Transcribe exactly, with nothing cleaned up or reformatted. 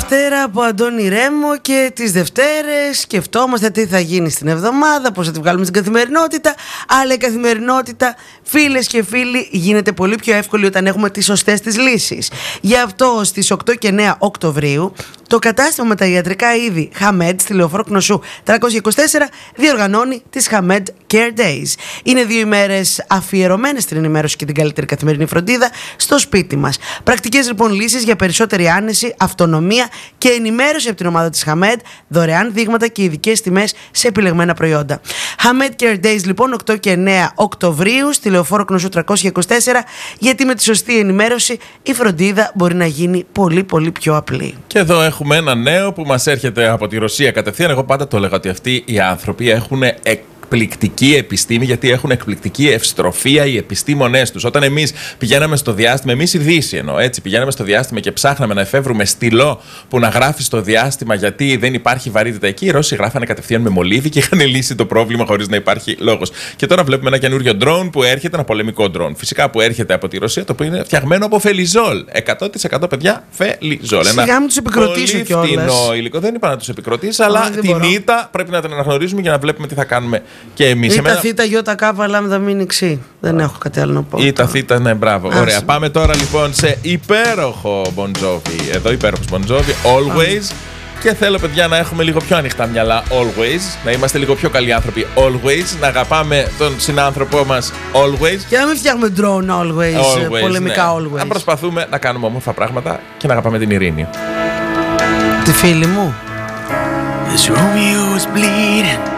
Δευτέρα από Αντώνη Ρέμο και τις Δευτέρες σκεφτόμαστε τι θα γίνει στην εβδομάδα, πώς θα τη βγάλουμε στην καθημερινότητα. Αλλά η καθημερινότητα, φίλες και φίλοι, γίνεται πολύ πιο εύκολη όταν έχουμε τις σωστές τις λύσεις. Γι' αυτό στις οκτώ και εννέα Οκτωβρίου το κατάστημα με τα ιατρικά είδη Χαμέντ στη Λεωφόρο Κνωσού τριακόσια είκοσι τέσσερα διοργανώνει τις Χαμέντ Care Days. Είναι δύο ημέρες αφιερωμένες στην ενημέρωση και την καλύτερη καθημερινή φροντίδα στο σπίτι μας. Πρακτικές λοιπόν λύσεις για περισσότερη άνεση, αυτονομία και ενημέρωση από την ομάδα της Χαμέντ, δωρεάν δείγματα και ειδικές τιμές σε επιλεγμένα προϊόντα. Χαμέντ Care Days λοιπόν οκτώ και εννέα Οκτωβρίου στη Λεωφόρο Κνωσού τριακόσια είκοσι τέσσερα, γιατί με τη σωστή ενημέρωση η φροντίδα μπορεί να γίνει πολύ πολύ πιο απλή. Και εδώ έχουμε ένα νέο που μας έρχεται από τη Ρωσία κατευθείαν. Εγώ πάντα το έλεγα ότι αυτοί οι άνθρωποι έχουν εκπληκτική επιστήμη, γιατί έχουν εκπληκτική ευστροφία οι επιστήμονές τους. Όταν εμείς πηγαίναμε στο διάστημα, εμείς η Δύση εννοώ, έτσι, πηγαίναμε στο διάστημα και ψάχναμε να εφεύρουμε στυλό που να γράφει στο διάστημα γιατί δεν υπάρχει βαρύτητα εκεί, οι Ρώσοι γράφανε κατευθείαν με μολύβι και είχαν λύσει το πρόβλημα χωρίς να υπάρχει λόγος. Και τώρα βλέπουμε ένα καινούριο ντρόουν που έρχεται, ένα πολεμικό ντρόουν. Φυσικά που έρχεται από τη Ρωσία, το οποίο είναι φτιαγμένο από φελιζόλ. εκατό τοις εκατό παιδιά φελιζόλ. Σιγά μην τους επικροτήσω κιόλας. Πολύ φτηνό υλικό. Δεν είπα να τους επικροτήσει, αλλά την ήττα πρέπει να την αναγνωρίζουμε για να βλέπουμε τι θα κάνουμε και εμείς. Ή τα θήτα γιώτα κάπα λάμδα μην εξή. Δεν έχω κάτι άλλο να πω. Ή τα θήτα, ναι, μπράβο. Άσου. Ωραία. Πάμε τώρα λοιπόν σε υπέροχο Bon Jovi. Εδώ υπέροχος Bon Jovi, Always. Και θέλω, παιδιά, να έχουμε λίγο πιο ανοιχτά μυαλά, always. Να είμαστε λίγο πιο καλοί άνθρωποι, always. Να αγαπάμε τον συνάνθρωπό μας, always. Και να μην φτιάχνουμε drone, always. always πολεμικά, ναι. always. Να προσπαθούμε να κάνουμε όμορφα πράγματα και να αγαπάμε την ειρήνη. Τη φίλη μου. This Romeo is bleeding.